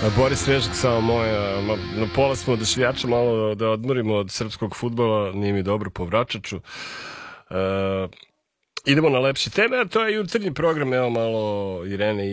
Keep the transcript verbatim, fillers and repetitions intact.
Boris Vežak, samo moja, na pola smo oduševljača, malo da odmorimo od srpskog fudbala, nije mi dobro po Vračaču. Uh, idemo na lepše teme, a to je jutarnji program, evo malo Irene